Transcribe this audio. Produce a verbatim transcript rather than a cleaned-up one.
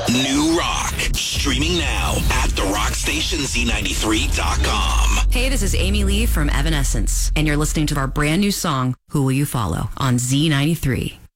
New rock. Streaming now at the rock station Z ninety-three dot com. Hey, this is Amy Lee from Evanescence, and you're listening to our brand new song, Who Will You Follow, on Z ninety-three.